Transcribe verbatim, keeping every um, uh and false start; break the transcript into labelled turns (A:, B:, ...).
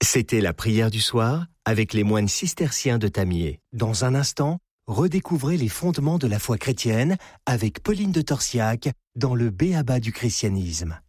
A: C'était la prière du soir avec les moines cisterciens de Tamier. Dans un instant, redécouvrez les fondements de la foi chrétienne avec Pauline de Torsiac dans le B A B A du christianisme.